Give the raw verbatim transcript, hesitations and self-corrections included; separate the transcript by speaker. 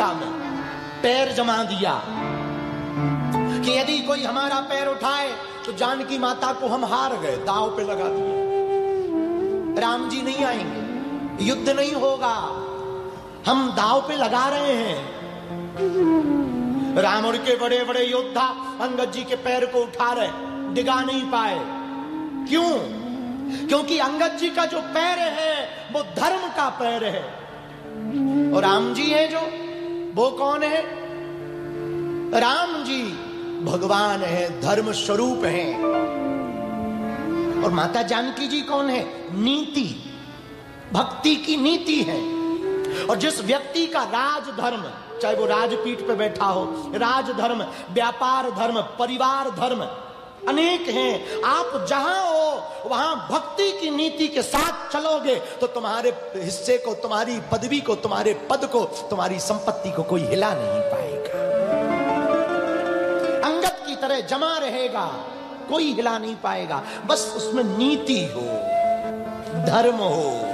Speaker 1: लंका में पैर जमा दिया कि यदि कोई हमारा पैर उठाए तो जानकी माता को हम हार गए, दांव पे लगा दिया। राम जी नहीं आएंगे, युद्ध नहीं होगा, हम दांव पे लगा रहे हैं। राम और के बड़े बड़े योद्धा अंगद जी के पैर को उठा रहे, डिगा नहीं पाए। क्यों? क्योंकि अंगद जी का जो पैर है वो धर्म का पैर है, और राम जी है जो, वो कौन है? राम जी भगवान है, धर्म स्वरूप है। और माता जानकी जी कौन है? नीति, भक्ति की नीति है। और जिस व्यक्ति का राजधर्म, चाहे वो राजपीठ पे बैठा हो, राजधर्म, व्यापार धर्म, परिवार धर्म अनेक हैं, आप जहां हो वहां भक्ति की नीति के साथ चलोगे तो तुम्हारे हिस्से को, तुम्हारी पदवी को, तुम्हारे पद को, तुम्हारी संपत्ति को कोई हिला नहीं पाएगा। अंगद की तरह जमा रहेगा, कोई हिला नहीं पाएगा। बस उसमें नीति हो, धर्म हो।